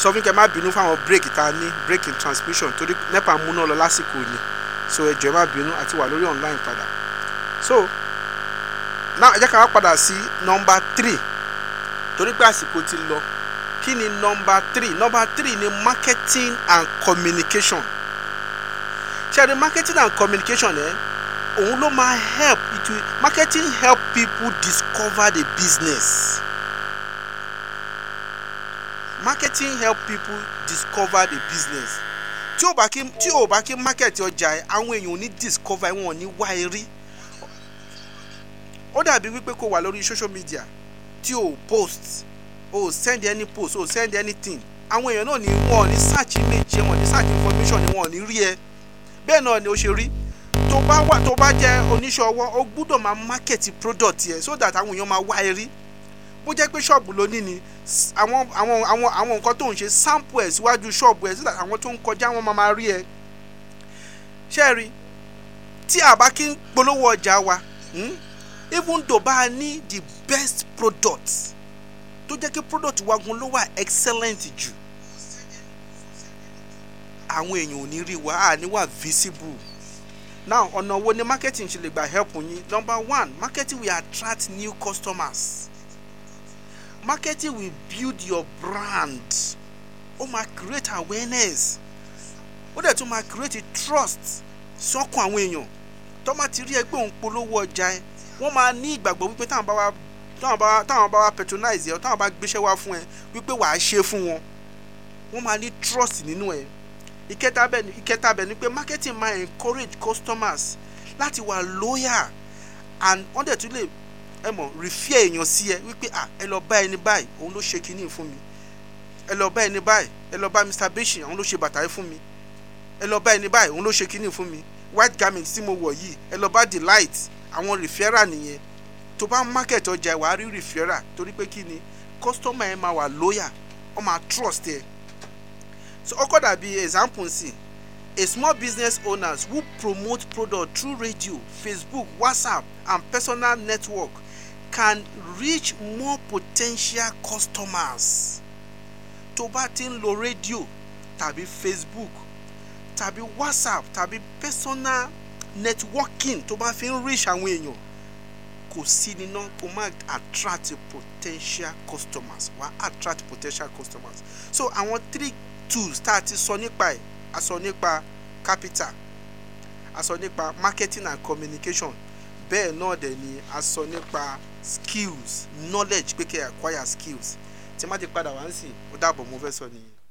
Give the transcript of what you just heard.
sọ fún kẹ́ má bínú fáwọn break tá ní break in transmission torí nepa múná lọ lásìkò ni so ẹ jọ̀ọ́ má bínú àti wà lórí online padà. So now ẹ jẹ́ ká wá padà sí number 3 torí pé àsìkò ti lọ. Kí ni number 3? Number 3 ni marketing and communication. Ṣé the marketing and communication òun ló máa help marketing help people discover the business. Marketing help people discover the business. Tí o bá kí market ọjà ẹ àwọn èèyàn ò ní discover wọn ò ní wá ẹ rí. Ó dàbí wípé kó wà lórí social media tí o post o send any post o send anything àwọn èèyàn náà ni wọn ò ní search image wọn ò ní search information ni wọn ò ní rí ẹ. Bẹ́ẹ̀ náà ni ó ṣe rí tó bá jẹ́ oníṣẹ́ ọwọ́ o gbọ́dọ̀ máa market product yẹn so that àwọn èèyàn máa wá ẹ rí. Bó jẹ́ pé ṣọ́ọ̀bù ló ní ni àwọn nǹkan tó ń ṣe sample ẹ̀ síwájú ṣọ́ọ̀bù ẹ̀ so that àwọn tó ń kọjá wọn máa rí ẹ. Ṣé rí tí a bá kí ń polówó ọjà wa even though bá a ní the best product tó jẹ́ kí product wa gun ló wà excellent jù àwọn èèyàn ò ní rí wa à ní wà visible. Now ọ̀nà wo ni marketing ṣe lè gbà help yín? Number 1, marketing will attract new customers. Marketing will build your brand. Ó máa create awareness. Ó dẹ̀ tún máa create trust sọ́kàn àwọn èèyàn. Tó máa ti rí ẹ pé òun polówó ọjà ẹ wọ́n máa ní ìgbàgbọ́ wípé táwọn bá wá patronize ẹ táwọn bá gbéṣẹ́ wá fún ẹ wípé wàá ṣe fún wọn. Wọ́n máa ní trust nínú ẹ. Ìkẹta bẹ̀ ni pé marketing máa encourage customers láti wà loyal and wọ́n dẹ̀ tún lè refer èèyàn sí ẹ wípé ẹ lọ bá ẹni báyìí òun ló ṣe kinní fún mi. Ẹ lọ bá ẹni báyìí ẹ lọ bá Mr. Bishi òun ló ṣe bàtà yìí fún mi. Ẹ lọ bá ẹni báyìí òun ló ṣe kinní fún mi. White garment tí mo wọ̀ yìí ẹ lọ bá Delight àwọn referral nìyẹn. Tó bá market ọjà ẹ wàá rí referral torí pé kí ni customer ẹ máa wà loyal ó máa trust ẹ. So ọkọ dàbí example sí a small business owners who promote product through radio, Facebook, WhatsApp and personal network can reach more potential customers. Tó bá ti ń lo radio tàbí Facebook tàbí WhatsApp tàbí personal networking tó bá fi ń reach àwọn èèyàn kò sí nínú kò máa attract potential customers wá attract potential customers. So àwọn 3 tools tá a ti sọ nípa ẹ̀ a sọ nípa capital a sọ nípa marketing and communication bẹ́ẹ̀ náà dẹ̀ ni a sọ nípa skills knowledge pé kẹ́ acquire skills tí má ti padà wá ń sìn ó dàbọ̀ mo fẹ́ sọ nìyẹn.